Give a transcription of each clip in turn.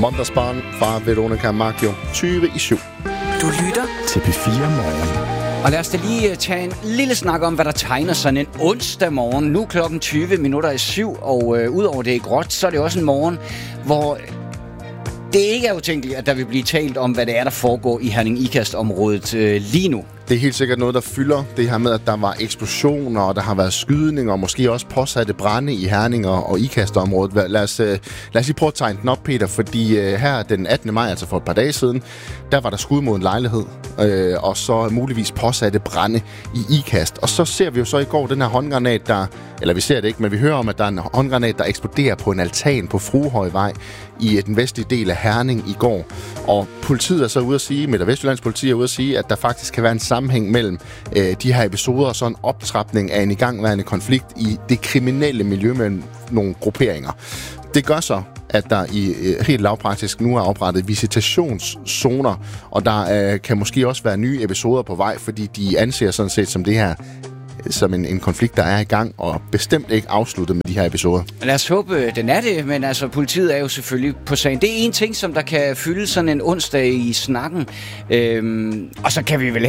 Mondagsbarn fra Veronica Maggio, 20:07. Du lytter til P4 Morgen. Og lad os da lige tage en lille snak om, hvad der tegner sådan en onsdag morgen. Nu klokken 7:20, og udover det er gråt, så er det også en morgen, hvor det ikke er utænkeligt, at der vil blive talt om, hvad det er, der foregår i Herning-Ikast-området lige nu. Det er helt sikkert noget, der fylder det her med, at der var eksplosioner, og der har været skydninger, og måske også påsatte brande i Herning og Ikast-området. Lad os lige prøve at tegne den op, Peter, fordi her den 18. maj, altså for et par dage siden, der var der skud mod en lejlighed, og så muligvis påsatte brande i Ikast. Og så ser vi jo så i går den her håndgranat, eller vi ser det ikke, men vi hører om, at der er en håndgranat, der eksploderer på en altan på Fruehøjvej i den vestlige del af Herning i går. Og politiet er så ude at sige, Midt- og Vestjyllands politi er ude at sige, at der faktisk kan være en sammenhæng mellem de her episoder og så en optrapning af en igangværende konflikt i det kriminelle miljø mellem nogle grupperinger. Det gør så, at der helt lavpraktisk nu er oprettet visitationszoner, og der kan måske også være nye episoder på vej, fordi de anser sådan set som det her som en konflikt, der er i gang, og bestemt ikke afsluttet med de her episoder. Lad os håbe, den er det, men altså, politiet er jo selvfølgelig på sagen. Det er en ting, som der kan fylde sådan en onsdag i snakken. Og så kan vi vel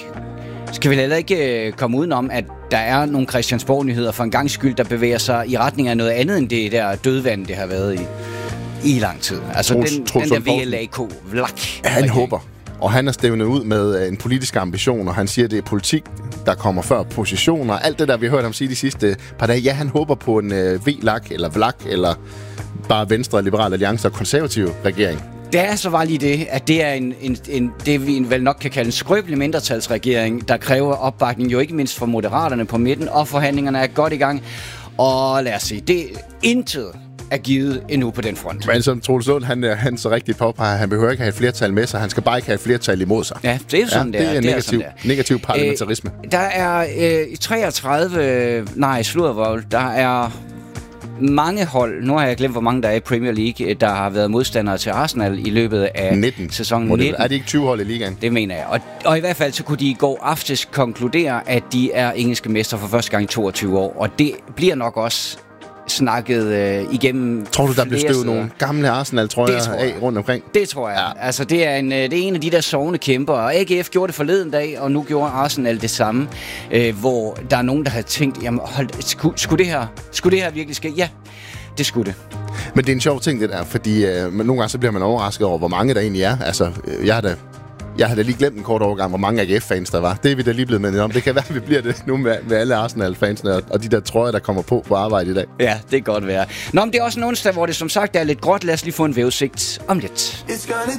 heller ikke komme udenom, at der er nogle Christiansborg-nyheder for en gangs skyld, der bevæger sig i retning af noget andet end det der dødvand, det har været i lang tid. Altså den der VLAK-vlak. Han håber. Og han er stævnet ud med en politisk ambition, og han siger, at det er politik, der kommer før positioner. Alt det, der vi har hørt ham sige de sidste par dage. Ja, han håber på en VLAK eller VLAK, eller bare Venstre, Liberal Alliance og konservativ regering. Det er så bare lige det, at det er det vi vel nok kan kalde en skrøbelig mindretalsregering, der kræver opbakning jo ikke mindst for Moderaterne på midten, og forhandlingerne er godt i gang. Og lad os se, det intet er givet endnu på den front. Men som Troels Lund, han så rigtig påpeger, han behøver ikke have et flertal med sig, han skal bare ikke have et flertal imod sig. Ja, det er sådan, det er negativ parlamentarisme. Der er 33, der er mange hold, nu har jeg glemt, hvor mange der er i Premier League, der har været modstandere til Arsenal i løbet af 19. sæsonen 19. Er det ikke 20 hold i ligaen? Det mener jeg. Og i hvert fald så kunne de i går aftes konkludere, at de er engelske mestre for første gang i 22 år. Og det bliver nok også snakket igennem. Tror du, der bliver støvet nogle gamle Arsenal-trøjer af rundt omkring? Det tror jeg. Ja. Altså, det er en af de der sovende kæmper. Og AGF gjorde det forleden dag, og nu gjorde Arsenal det samme. Hvor der er nogen, der har tænkt, jamen, skulle det her virkelig ske? Ja, det skulle det. Men det er en sjov ting, det der, fordi nogle gange så bliver man overrasket over, hvor mange der egentlig er. Altså, jeg har da lige glemt en kort overgang, hvor mange AGF-fans der var. Det er vi da lige blevet med om. Det kan være, at vi bliver det nu med alle Arsenal-fansene og de der trøjer, der kommer på arbejde i dag. Ja, det kan godt være. Nå, men det er også en onsdag, hvor det som sagt er lidt gråt. Lad os lige få en vævesigt om lidt. It's gonna